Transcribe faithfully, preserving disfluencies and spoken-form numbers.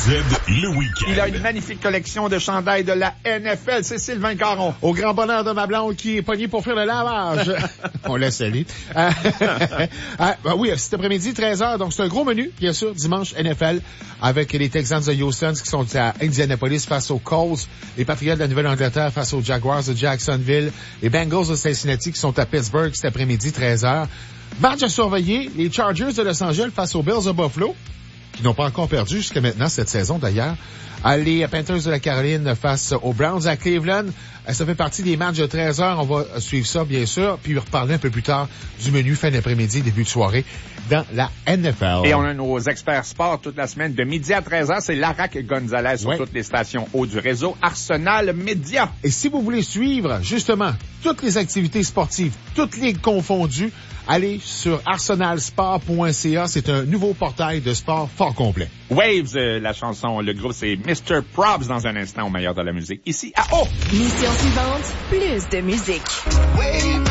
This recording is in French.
Z, le week-end. Il a une magnifique collection de chandails de la N F L. C'est Sylvain Caron. Au grand bonheur de ma blonde qui est pognée pour faire le lavage. On la salue. Euh, euh, ben oui, cet après-midi, treize heures. Donc, c'est un gros menu, bien sûr, dimanche N F L, avec les Texans de Houston qui sont à Indianapolis face aux Colts, les Patriots de la Nouvelle-Angleterre face aux Jaguars de Jacksonville, les Bengals de Cincinnati qui sont à Pittsburgh cet après-midi, treize heures. Match à surveiller, les Chargers de Los Angeles face aux Bills de Buffalo, qui n'ont pas encore perdu jusqu'à maintenant cette saison d'ailleurs. Les Panthers de la Caroline face aux Browns à Cleveland. Ça fait partie des matchs de treize heures. On va suivre ça, bien sûr, puis reparler un peu plus tard du menu fin d'après-midi, début de soirée dans la N F L. Et on a nos experts sport toute la semaine de midi à treize heures. C'est Larac Gonzalez sur ouais. toutes les stations haut du réseau Arsenal Média. Et si vous voulez suivre, justement, toutes les activités sportives, toutes ligues confondues, allez sur arsenal sport point c a. C'est un nouveau portail de sport fort complet. Waves, euh, la chanson, le groupe, c'est mister Probs dans un instant au meilleur de la musique. Ici à O. Mission suivante, plus de musique.